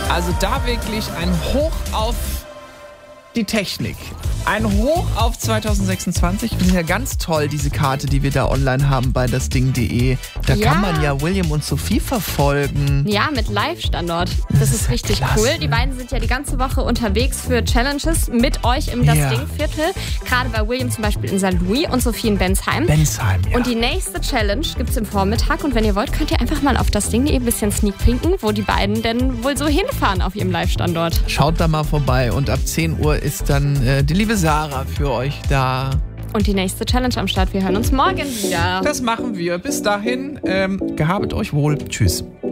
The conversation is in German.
Also da wirklich ein Hoch auf die Technik. Ein Hoch auf 2026. Ich finde ja ganz toll, diese Karte, die wir da online haben bei dasding.de. Da kann man ja William und Sophie verfolgen. Ja, mit Live-Standort. Das ist richtig cool. Die beiden sind ja die ganze Woche unterwegs für Challenges mit euch im Das Ding-Viertel. Gerade bei William zum Beispiel in St. Louis und Sophie in Bensheim. Ja. Und die nächste Challenge gibt es im Vormittag. Und wenn ihr wollt, könnt ihr einfach mal auf dasding.de ein bisschen sneak pinken, wo die beiden denn wohl so hinfahren auf ihrem Live-Standort. Schaut da mal vorbei. Und ab 10 Uhr ist dann die liebe Sarah für euch da. Und die nächste Challenge am Start. Wir hören uns morgen wieder. Das machen wir. Bis dahin, gehabet euch wohl. Tschüss.